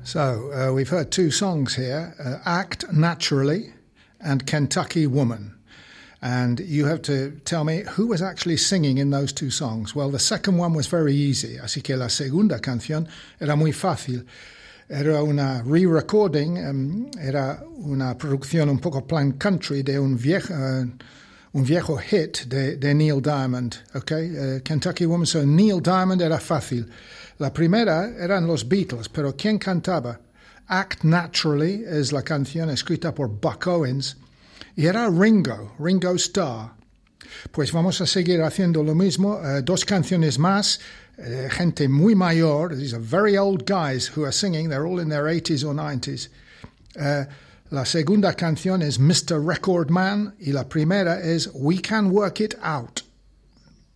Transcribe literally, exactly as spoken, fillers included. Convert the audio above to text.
So uh, we've heard two songs here, uh, Act Naturally and Kentucky Woman. And you have to tell me who was actually singing in those two songs. Well, the second one was very easy, así que la segunda canción era muy fácil. Era una re-recording, um, era una producción un poco plan country de un viejo, uh, un viejo hit de, de Neil Diamond, okay? Uh, Kentucky Woman, so Neil Diamond era fácil. La primera eran los Beatles, pero ¿quién cantaba? Act Naturally es la canción escrita por Buck Owens y era Ringo, Ringo Starr. Pues vamos a seguir haciendo lo mismo, uh, dos canciones más, uh, gente muy mayor, these are very old guys who are singing, they're all in their eighties or nineties. Uh, la segunda canción es mister Record Man y la primera es We Can Work It Out.